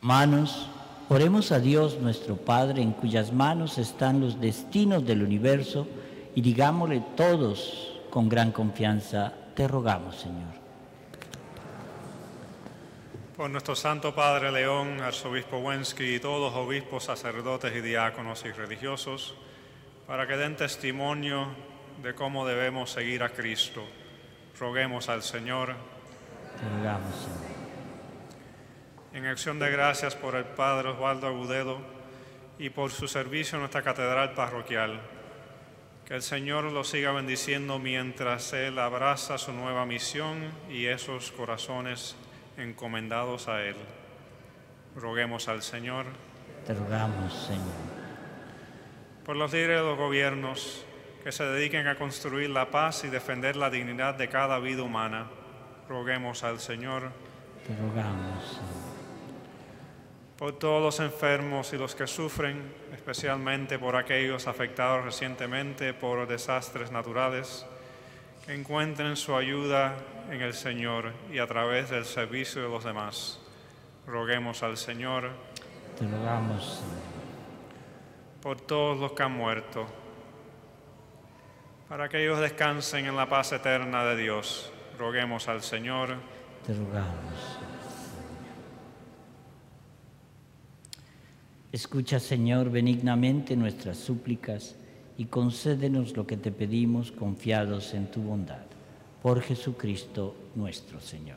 Hermanos, oremos a Dios nuestro Padre, en cuyas manos están los destinos del universo, y digámosle todos con gran confianza: te rogamos, Señor. Por nuestro Santo Padre León, Arzobispo Wensky y todos los obispos, sacerdotes y diáconos y religiosos, para que den testimonio de cómo debemos seguir a Cristo, roguemos al Señor. Te rogamos, Señor. En acción de gracias por el Padre Osvaldo Agudelo y por su servicio en nuestra catedral parroquial, que el Señor lo siga bendiciendo mientras Él abraza su nueva misión y esos corazones encomendados a Él. Roguemos al Señor. Te rogamos, Señor. Por los líderes de los gobiernos que se dediquen a construir la paz y defender la dignidad de cada vida humana, roguemos al Señor. Te rogamos, Señor. Por todos los enfermos y los que sufren, especialmente por aquellos afectados recientemente por desastres naturales, que encuentren su ayuda en el Señor y a través del servicio de los demás. Roguemos al Señor. Te rogamos, Señor. Por todos los que han muerto, para que ellos descansen en la paz eterna de Dios. Roguemos al Señor. Te rogamos, Señor. Escucha, Señor, benignamente nuestras súplicas y concédenos lo que te pedimos confiados en tu bondad. Por Jesucristo nuestro Señor.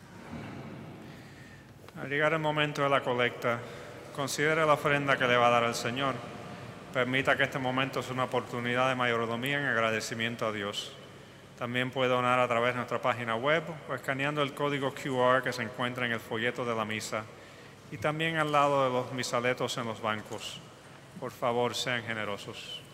Al llegar el momento de la colecta, considere la ofrenda que le va a dar al Señor. Permita que este momento sea una oportunidad de mayordomía en agradecimiento a Dios. También puede donar a través de nuestra página web o escaneando el código QR que se encuentra en el folleto de la misa y también al lado de los misaletos en los bancos. Por favor, sean generosos.